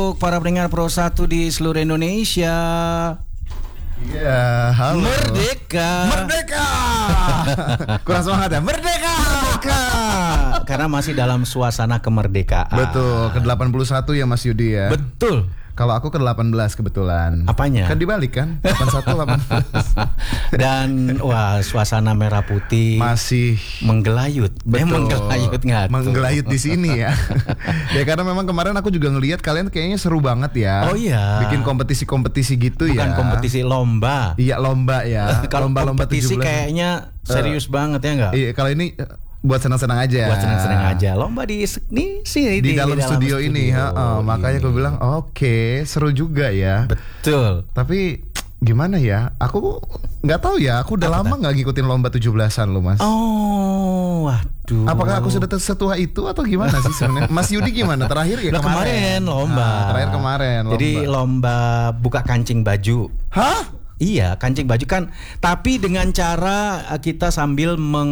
untuk para pendengar Pro 1 di seluruh Indonesia. Iya, halo. Merdeka. Kurang semangat ya. Merdeka. Karena masih dalam suasana kemerdekaan. Betul, ke-81 ya Mas Yudi ya. Betul. Kalau aku ke-18 kebetulan. Apanya? Kan dibalik kan? 81 18. Dan wah, suasana merah putih masih menggelayut. Betul. Menggelayut nggak? Menggelayut di sini ya. Ya karena memang kemarin aku juga ngelihat kalian kayaknya seru banget ya. Oh iya. Bikin kompetisi-kompetisi gitu. Bukan ya. kompetisi lomba. Iya, lomba ya. Kalau lomba-lomba kompetisi 17. kayaknya serius banget ya nggak? Iya, kalau ini buat senang-senang aja. Buat senang-senang aja. Lomba di sini di dalam studio ini. Makanya aku bilang oke, seru juga ya. Betul. Tapi gimana ya? Aku nggak tahu ya. Aku udah lama nggak ngikutin lomba 17-an loh, Mas. Oh, waduh. Apakah aku sudah setua itu atau gimana sih sebenarnya? Mas Yudi gimana? Terakhir ya kemarin lomba. Terakhir kemarin lomba. Jadi lomba buka kancing baju. Hah? Iya, kancing baju kan, tapi dengan cara kita sambil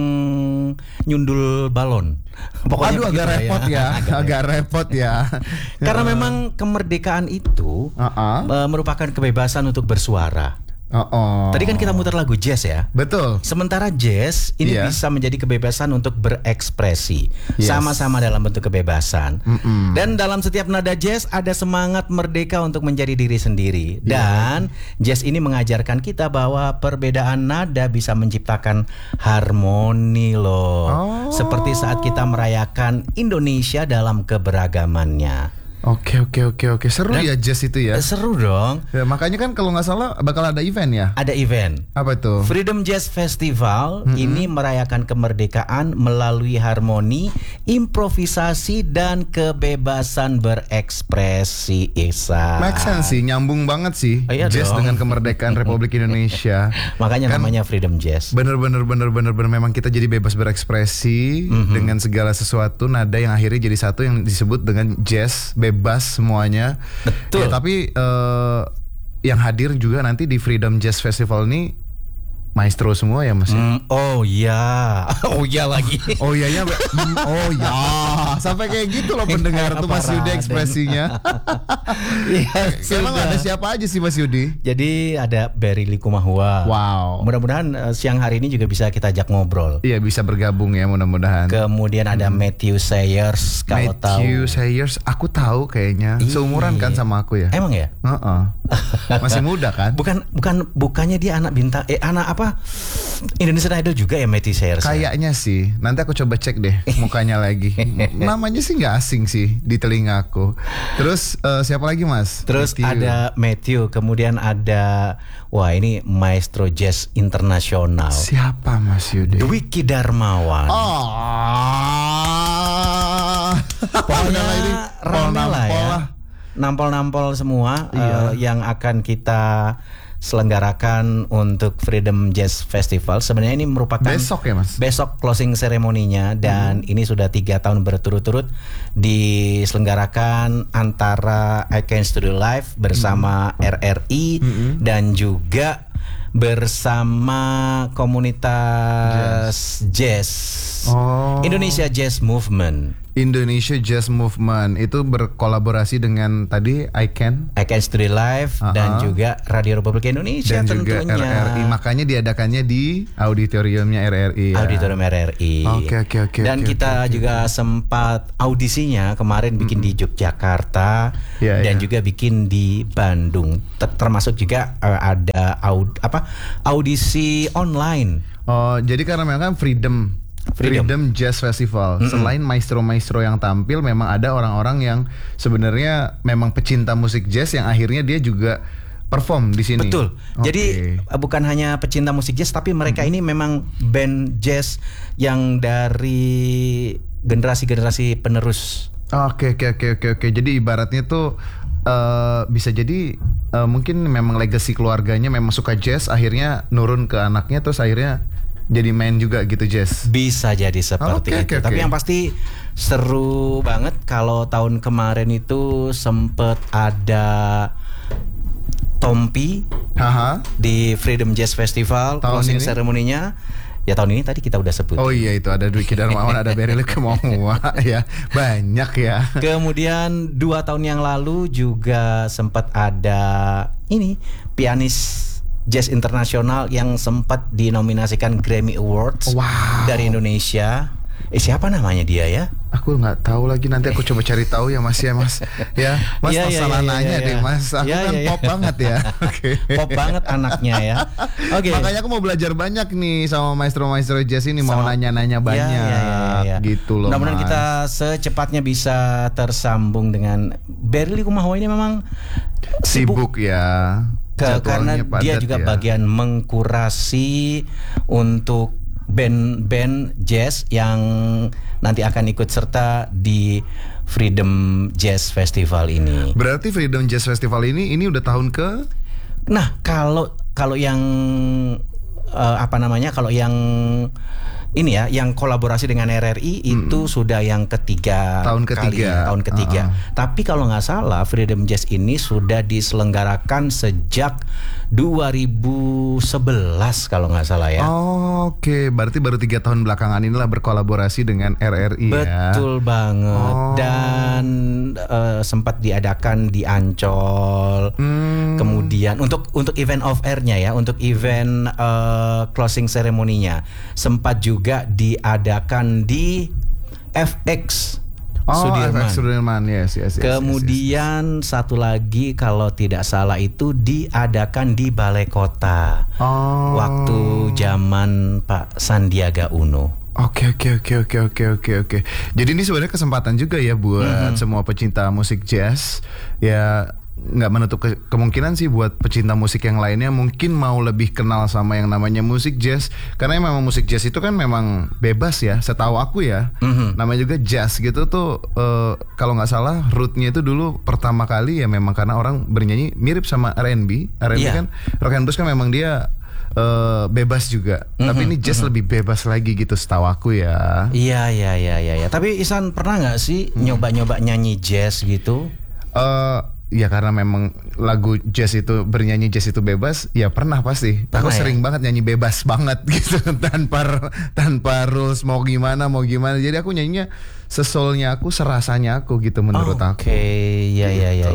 menyundul balon. Pokoknya aduh, agak repot ya. Agak repot ya. Karena memang kemerdekaan itu merupakan kebebasan untuk bersuara. Tadi kan kita muter lagu jazz ya. Betul. Sementara jazz ini bisa menjadi kebebasan untuk berekspresi. Sama-sama dalam bentuk kebebasan. Dan dalam setiap nada jazz ada semangat merdeka untuk menjadi diri sendiri. Dan jazz ini mengajarkan kita bahwa perbedaan nada bisa menciptakan harmoni loh. Seperti saat kita merayakan Indonesia dalam keberagamannya. Oke. Seru ya jazz itu ya. Seru dong. Ya, makanya kan kalau nggak salah bakal ada event ya. Ada event. Apa itu? Freedom Jazz Festival ini merayakan kemerdekaan melalui harmoni, improvisasi dan kebebasan berekspresi. Make sense sih, nyambung banget sih. Jazz dong. Dengan kemerdekaan Republik Indonesia. Makanya kan, namanya Freedom Jazz. Bener memang kita jadi bebas berekspresi dengan segala sesuatu, nada yang akhirnya jadi satu yang disebut dengan jazz. Bebas semuanya. Betul. Ya, tapi yang hadir juga nanti di Freedom Jazz Festival ini maestro semua ya Mas. Oh iya. Oh iya lagi. Oh iya ya. Oh ya. Sampai kayak gitu loh pendengar tuh Mas Yudi ekspresinya. Emang ada siapa aja sih Mas Yudi? Jadi ada Berry Likumahua. Wow. Mudah-mudahan siang hari ini juga bisa kita ajak ngobrol. Iya, bisa bergabung ya mudah-mudahan. Kemudian ada Matthew Sayers. Kalau Matthew Sayers, aku tahu kayaknya. Seumuran kan sama aku ya. Emang ya? Masih muda kan? Bukannya dia anak bintang anak apa? Indonesian Idol juga ya Matthew Sayers. Kayaknya sih. Nanti aku coba cek deh mukanya lagi. Namanya sih nggak asing sih di telinga aku. Terus siapa lagi Mas? Terus ada Matthew. Kemudian ada ini maestro jazz internasional. Siapa Mas Yudi? Dwiki Darmawan. Pokoknya ini rame lah ya. Nampol-nampol semua yang akan kita selenggarakan untuk Freedom Jazz Festival. Sebenarnya ini merupakan besok ya Mas? Besok closing seremoninya. Dan ini sudah 3 tahun berturut-turut diselenggarakan antara Icon Studio Live bersama RRI dan juga bersama komunitas jazz. Indonesia Jazz Movement. Indonesia Jazz Movement itu berkolaborasi dengan tadi Icon Studio Live dan juga Radio Republik Indonesia dan tentunya. juga RRI. Makanya diadakannya di auditoriumnya RRI. Auditorium RRI. Oke. Dan kita juga sempat audisinya kemarin bikin di Yogyakarta dan juga bikin di Bandung. Termasuk juga ada audisi online. Jadi karena memang Freedom Jazz Festival. Selain maestro-maestro yang tampil, memang ada orang-orang yang sebenarnya memang pecinta musik jazz yang akhirnya dia juga perform di sini. Betul. Jadi bukan hanya pecinta musik jazz, tapi mereka ini memang band jazz yang dari generasi-generasi penerus. Oke. Jadi ibaratnya tuh bisa jadi mungkin memang legacy keluarganya memang suka jazz, akhirnya nurun ke anaknya, terus akhirnya jadi main juga gitu jazz. Bisa jadi seperti itu. Tapi yang pasti seru banget. Kalau tahun kemarin itu sempet ada Tompi di Freedom Jazz Festival closing ceremony-nya. Ya tahun ini tadi kita udah sebut. Oh iya, itu ada Dwiki Darmawan, ada Beril Kemongwa ya. Banyak ya. Kemudian 2 tahun yang lalu juga sempat ada ini pianis jazz internasional yang sempat dinominasikan Grammy Awards dari Indonesia. Siapa namanya dia ya? Aku nggak tahu lagi, nanti aku coba cari tahu ya Mas ya Mas. Ya Mas, masalah nanya deh Mas. Aku kan pop banget ya. Pop banget anaknya ya. Makanya aku mau belajar banyak nih sama maestro-maestro jazz ini, mau nanya-nanya banyak gitu loh. Mudah-mudahan kita secepatnya bisa tersambung dengan Berli Kumahawa ini. Memang sibuk ya. Karena dia juga bagian mengkurasi untuk band-band jazz yang nanti akan ikut serta di Freedom Jazz Festival ini. Berarti Freedom Jazz Festival ini udah tahun ke? Nah, kalau yang kalau yang ini ya, yang kolaborasi dengan RRI itu sudah yang ketiga tahun ketiga. Tapi kalau nggak salah Freedom Jazz ini sudah diselenggarakan sejak 2011 kalau nggak salah ya. Oke, berarti baru 3 tahun belakangan inilah berkolaborasi dengan RRI. Betul banget. Dan sempat diadakan di Ancol. Kemudian untuk event off air-nya ya, untuk event closing ceremony-nya sempat juga diadakan di FX Sudirman. Yes. Kemudian satu lagi kalau tidak salah itu diadakan di Balai Kota. Waktu zaman Pak Sandiaga Uno. Oke. Jadi ini sebenarnya kesempatan juga ya buat semua pecinta musik jazz ya. Nggak menutup kemungkinan sih buat pecinta musik yang lainnya mungkin mau lebih kenal sama yang namanya musik jazz, karena memang musik jazz itu kan memang bebas ya, setahu aku ya. Namanya juga jazz gitu tuh, kalau nggak salah rootnya itu dulu pertama kali ya memang karena orang bernyanyi mirip sama R&B kan, rock and blues kan memang dia bebas juga. Tapi ini jazz lebih bebas lagi gitu setahu aku ya. Iya. Tapi Ihsan pernah nggak sih nyoba nyanyi jazz gitu? Ya karena memang lagu jazz itu, bernyanyi jazz itu bebas, ya pernah pasti. Aku sering banget nyanyi bebas banget gitu tanpa rules mau gimana. Jadi aku nyanyinya sesolnya aku, serasanya aku gitu menurut aku. Oke, ya.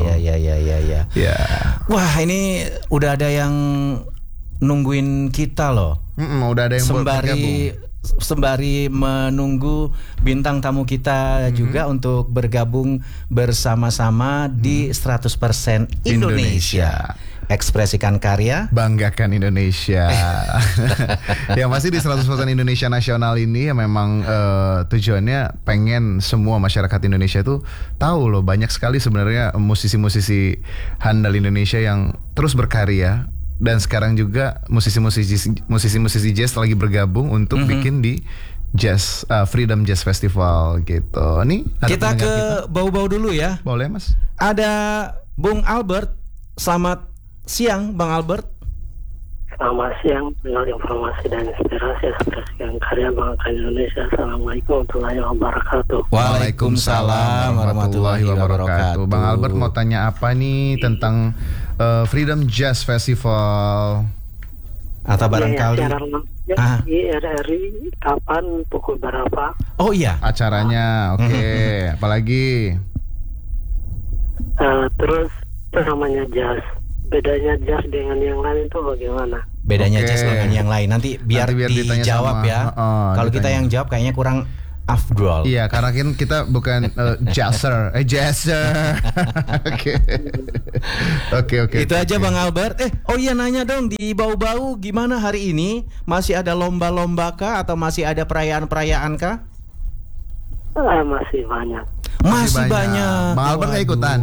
Wah, ini udah ada yang nungguin kita loh. Udah ada yang sembari menunggu bintang tamu kita juga untuk bergabung bersama-sama di 100% Indonesia. Ekspresikan karya, banggakan Indonesia. Yang pasti di 100% Indonesia Nasional ini ya memang tujuannya pengen semua masyarakat Indonesia tuh tahu loh, banyak sekali sebenarnya musisi-musisi handal Indonesia yang terus berkarya. Dan sekarang juga musisi-musisi jazz lagi bergabung untuk bikin di jazz Freedom Jazz Festival gitu. Nih kita ke bau-bau dulu ya. Boleh Mas. Ada Bung Albert. Selamat siang Bang Albert. Selamat siang, dengan informasi dan inspirasi ekspresikan karya bangsa Indonesia. Assalamualaikum warahmatullahi wabarakatuh. Waalaikumsalam warahmatullahi wabarakatuh. Bang Albert mau tanya apa nih tentang Freedom Jazz Festival? Atau barangkali di RRI kapan, pukul berapa? Oh iya, acaranya. Oke. Apalagi? Terus namanya jazz. Bedanya jazz dengan yang lain itu bagaimana? Bedanya jazz dengan yang lain nanti biar dijawab ya. Kalau kita yang jawab kayaknya kurang afdol. Iya, karena kan kita bukan jazzer. Oke. Itu aja Bang Albert. Oh iya, nanya dong, di bau-bau gimana hari ini? Masih ada lomba-lomba kah atau masih ada perayaan-perayaan kah? Masih banyak. Masih banyak. Bang Albert nggak ikutan?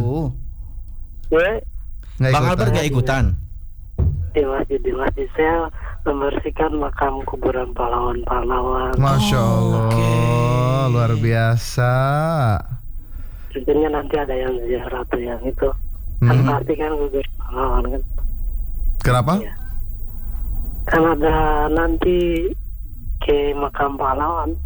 Bang Albert nggak ikutan? Di masjid saya membersihkan makam kuburan pahlawan-pahlawan. Masya Allah, luar biasa. Tentunya nanti ada yang ziarah atau yang itu. Kan pasti kan kuburan pahlawan kan. Kenapa? Ya. Kan ada nanti ke makam pahlawan.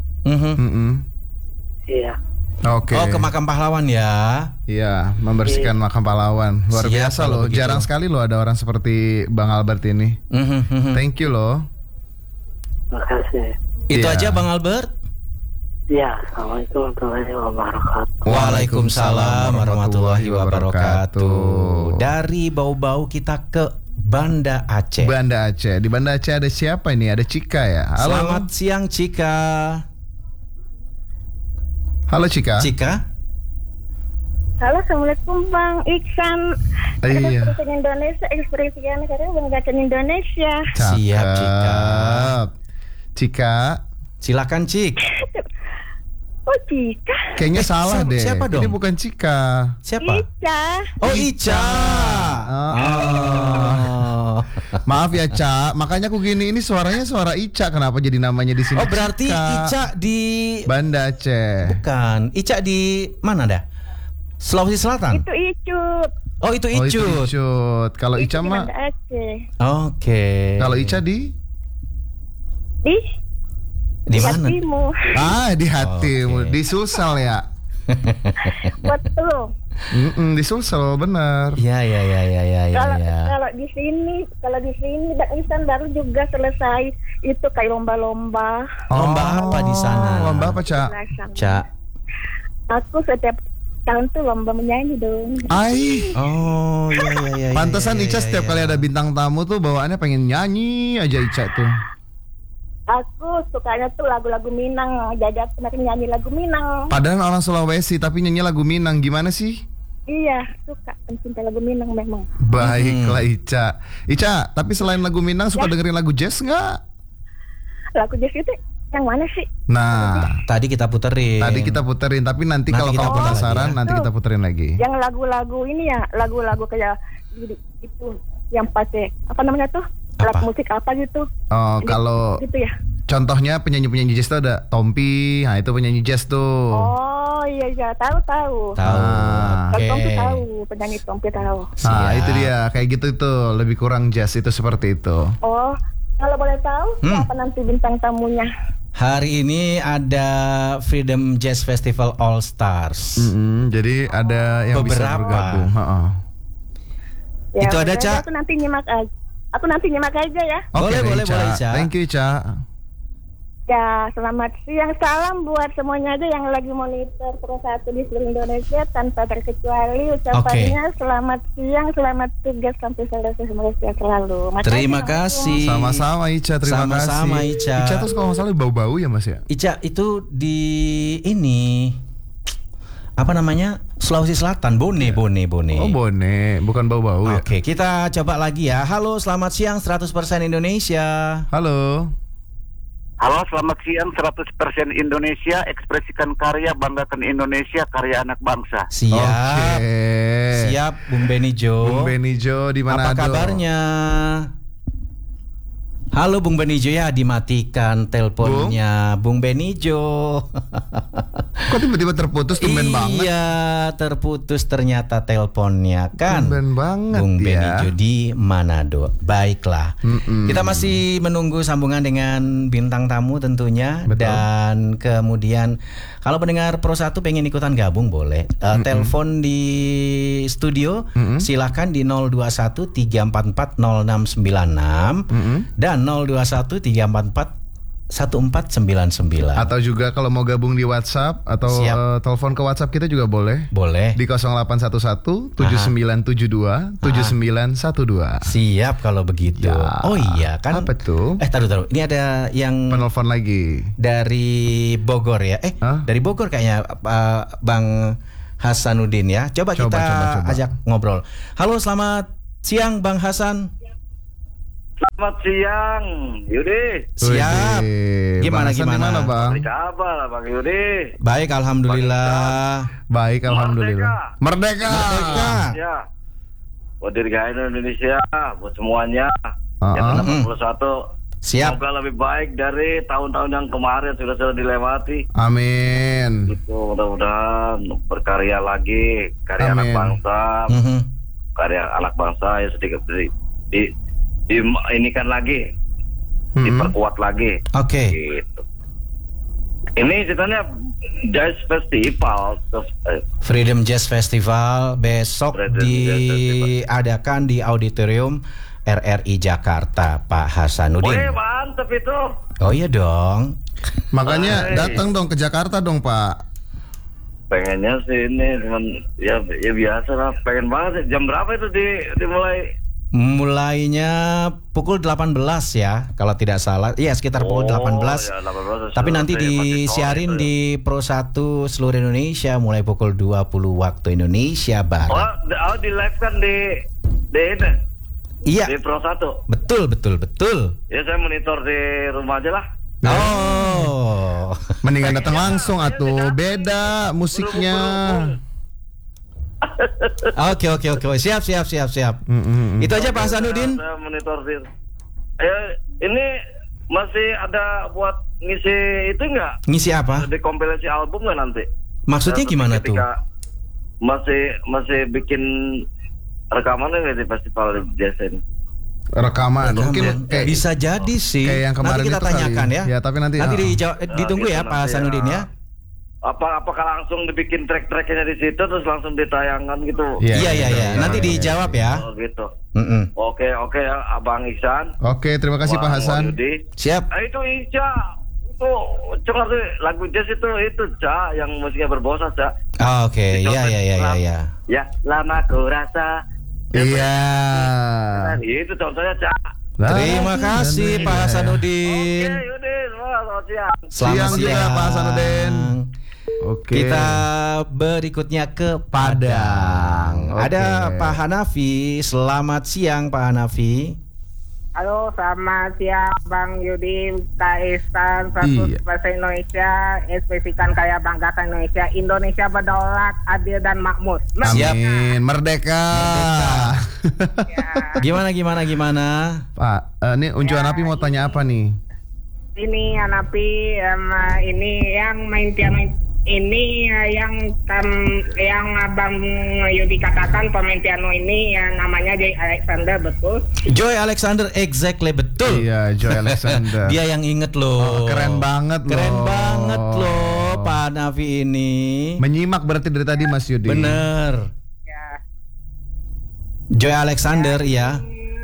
Iya. Oke. Oh, ke makam pahlawan ya? Iya, membersihkan makam pahlawan. Luar biasa loh. Begitu. Jarang sekali loh ada orang seperti Bang Albert ini. Thank you loh. Terima kasih. Itu Iya. aja Bang Albert. Ya, Assalamualaikum warahmatullahi wabarakatuh. Waalaikumsalam warahmatullahi wabarakatuh. Dari Bau-Bau kita ke Banda Aceh. Banda Aceh. Di Banda Aceh ada siapa ini? Ada Cika ya. Halo. Selamat siang Cika. Halo Cika. Cika. Halo, Assalamualaikum Bang Iksan. Iya. Ekspresi Indonesia, ekspresi negara banggakan Indonesia. Siap, Cika. Cika. Silakan Cik. Oh, Cika. Kayaknya salah deh. siapa dong? Ini bukan Cika. Siapa? Ica. Oh Ica. Oh. Maaf ya Ca, makanya aku gini, ini suaranya suara Ica, kenapa jadi namanya di sini? Oh berarti Ica di Banda Aceh. bukan. Ica di mana dah? Sulawesi Selatan. Itu Icut. Oh itu Oh itu Icut. Icut. Kalau Itu Ica di mah, Banda Aceh. Oke. kalau Ica di Di mana? hatimu. di hatimu, Oke. di Sulsel ya. Betul. Di Sulsel benar. Ya. Kalau di sini Bang Iksan baru juga selesai itu kayak lomba-lomba. Lomba apa di sana? Lomba apa Ca? Ca. Aku setiap tahun tuh lomba menyanyi dong. Ai. Oh iya. Pantesan Ica setiap kali ada bintang tamu tuh bawaannya pengen nyanyi aja Ica tuh. Aku sukanya tuh lagu-lagu Minang. Jadi aku nanti nyanyi lagu Minang. Padahal orang Sulawesi tapi nyanyi lagu Minang, gimana sih? Iya, suka pencinta lagu Minang memang. Baiklah Ica. Ica, tapi selain lagu Minang suka dengerin lagu jazz nggak? Lagu jazz itu yang mana sih? Nah, Tadi kita puterin. tapi nanti kalau Nanti kita kamu putar penasaran lagi ya. nanti kita puterin lagi. Yang lagu-lagu ini ya, lagu-lagu kayak itu yang pakai apa namanya tuh? Alat Apa? musik apa gitu? Oh, kalau Gitu ya. contohnya penyanyi-penyanyi jazz tuh ada Tompi, nah itu penyanyi jazz tuh. Oh iya, tahu. Tahu. Ah. Kalau Oke. Tompi tahu, penyanyi Tompi tahu. Nah, Siap. itu dia, kayak gitu tuh, lebih kurang jazz itu seperti itu. Oh, kalau boleh tahu Hmm. siapa nanti bintang tamunya? Hari ini ada Freedom Jazz Festival All Stars. Jadi ada yang bisa Beberapa. bergabung. Heeh. Ya, Itu ada, udah, Ca? Aku nanti nyimak aja ya. Oke, Boleh, Ica. Ica. Thank you, Ica. Ya, selamat siang. Salam buat semuanya aja yang lagi monitor Pro 1 di seluruh Indonesia tanpa terkecuali. Ucapannya selamat siang, selamat tugas sampai selesai, semoga sehat selalu. Makasih, Terima Mas. kasih. Sama-sama Ica, terima Sama-sama, kasih. Ica. Ica tuh kalau nggak salah bau-bau ya Mas ya? Ica itu di ini apa namanya? Sulawesi Selatan, Bone. Oh Bone, bukan bau-bau ya? Oke, kita coba lagi ya. Halo, selamat siang 100% Indonesia. Halo. Halo, selamat siang 100% Indonesia, ekspresikan karya, banggakan Indonesia, karya anak bangsa. Siap. Oke. Siap, Bung Benijo. Bung Benijo di Manado. Apa kabarnya? Halo Bung Benijo, ya dimatikan teleponnya Bung Benijo. Kok tiba-tiba terputus, tumben banget. Iya, terputus ternyata teleponnya kan. Tumben banget Bung ya. Benijo di Manado. Baiklah. Kita masih menunggu sambungan dengan bintang tamu tentunya. Betul. Dan kemudian kalau pendengar Pro 1 pengen ikutan gabung boleh. Telepon di studio silakan di 021 344 0696 dan 021 344 1499. Atau juga kalau mau gabung di WhatsApp atau Siap. telepon ke WhatsApp kita juga boleh. Boleh. Di 0811 7972 7912. Siap kalau begitu. Ya. Oh iya kan. Apa tuh? Taruh. Ini ada yang Penelpon lagi. dari Bogor ya. Hah? Dari Bogor kayaknya Bang Hasanuddin ya. Coba kita Coba. ajak ngobrol. Halo, selamat siang Bang Hasan. Selamat siang, Yudi. Siap. Wih, Gimana, Bang Hasan gimana? di mana, Bang? Apa kabar, Bang Yudi? Baik, alhamdulillah. Baik, alhamdulillah. Merdeka. Ya, buat dirgahayu Indonesia, buat semuanya. Ya, 81. Siap. Semoga lebih baik dari tahun-tahun yang kemarin sudah dilewati. Amin. Itu mudah-mudahan berkarya lagi, karya anak Amin. bangsa, Mhm. karya anak bangsa ya sedikit inikan lagi, diperkuat lagi. Oke. Gitu. Ini ceritanya Jazz Festival terus, Freedom Jazz Festival besok Freedom Jazz diadakan di auditorium RRI Jakarta, Pak Hasanuddin. boleh Bang, mantep itu. Oh iya dong. Makanya datang dong ke Jakarta dong Pak. Pengennya sih ini, cuman ya biasa lah. Pengen banget. Jam berapa itu dimulai? Mulainya pukul 18 ya, kalau tidak salah. Iya, sekitar pukul 18. Ya, 18. Tapi nanti Masih disiarin sore itu, di Pro 1 seluruh Indonesia mulai pukul 20 waktu Indonesia Barat. di live kan di ini. Iya. Di Pro 1. Betul. Ya saya monitor di rumah aja lah. Oh. Mendingan datang langsung atuh, beda musiknya. Oke. Siap. Itu aja Pak Hasanuddin. Saya monitor di. Ini masih ada buat ngisi itu enggak? Ngisi apa? Di kompilasi album nggak nanti? Maksudnya gimana tuh? Masih bikin rekaman nggak di festival jazz ini? Rekaman mungkin kayak bisa jadi sih. Kayak yang kemarin nanti kita itu tanyakan kali. ya. Ya, tapi nanti ditunggu gitu ya Pak Hasanuddin ya. Apakah langsung dibikin track-tracknya di situ terus langsung ditayangkan gitu? Iya. Nanti dijawab ya. Oh gitu. Mm-mm. Oke ya, Abang Ihsan. Oke, terima kasih Pak Hasan. Siap. Itu Ica. Itu coba tuh lagu jazz itu Ca yang musiknya berbosa Ca. Oke, iya. Ya, lama ku rasa. Iya. Itu contohnya Ca. Terima kasih Pak Hasanuddin. Oke, yaudah, selamat siang. Selamat Siang juga, Pak Hasanuddin. Oke. Kita berikutnya ke Padang. Oke. Ada Pak Hanafi. Selamat siang Pak Hanafi. Halo, selamat siang Bang Yudi, Kak Ihsan, 100% Indonesia, ekspresikan karya banggakan Indonesia. Indonesia berdaulat, adil dan makmur. Siap. Amin. Merdeka. Ya. Gimana? Pak, ini Unjuk Anapi mau tanya apa nih? Ini Anapi, ini yang main piano ini yang Abang Yudi katakan pemain piano ini yang namanya Joy Alexander, betul? Joy Alexander, exactly, betul. Iya, Joy Alexander. Dia yang inget loh. Keren banget loh. Pak Hanafi ini. Menyimak berarti dari tadi Mas Yudi. Bener. Ya. Joy Alexander ya.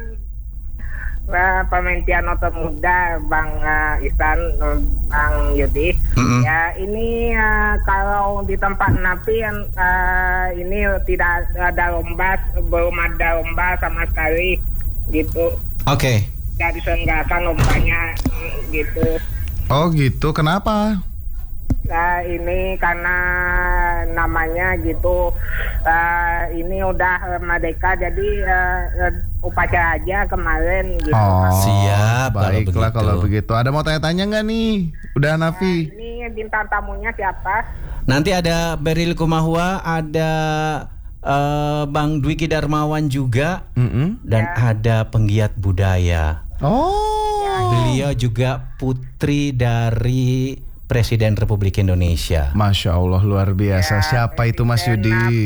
Pemain piano termuda Bang Ihsan, Bang Yudi. Ya ini kalau di tempat Napi ini tidak ada lomba, belum ada lomba sama sekali gitu. Oke. Tidak diselenggarakan lombanya gitu. Oh gitu, kenapa? Ini karena namanya gitu, ini udah merdeka jadi upacara aja kemarin gitu. Oh, siap. Baiklah kalau begitu. Ada mau tanya-tanya nggak nih? Udah Hanafi. Ini bintang tamunya siapa? Nanti ada Beril Kumahua, ada Bang Dwiki Darmawan juga, dan ada penggiat budaya. Oh. Beliau juga putri dari Presiden Republik Indonesia. Masya Allah, luar biasa. Siapa itu Mas Yudi?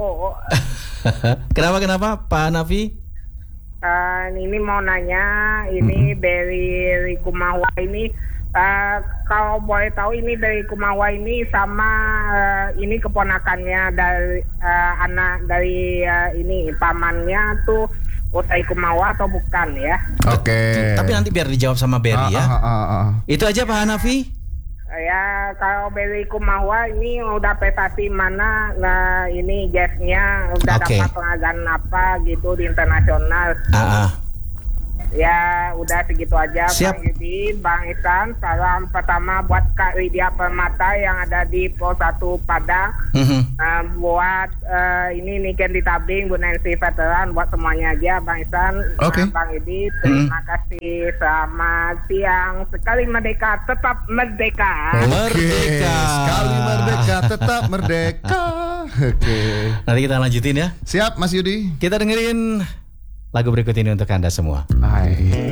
Kenapa Pak Hanafi? Ini mau nanya, ini dari Kumawa ini, kalau boleh tahu ini dari Kumawa ini sama ini keponakannya dari anak dari ini pamannya tuh Utai Kumawa atau bukan ya? Oke. Tapi nanti biar dijawab sama Berry ya. Itu aja Pak Hanafi. Ya kalau Berry Kumawa ini udah prestasi mana, nah ini jazznya udah dapat penghargaan apa gitu di internasional. Ya udah segitu aja. Siap. Bang Yudi, Bang Ihsan, salam pertama buat Kak Widya Permata yang ada di Pro 1 Padang. Buat ini Niken di Tabing, Bu Nancy Veteran, buat semuanya aja Bang Ihsan. Bang Yudi, terima kasih. Selamat siang. Sekali merdeka, tetap merdeka. Merdeka. Sekali merdeka, tetap merdeka. Oke. Nanti kita lanjutin ya. Siap Mas Yudi. Kita dengerin lagu berikut ini untuk Anda semua. Hai.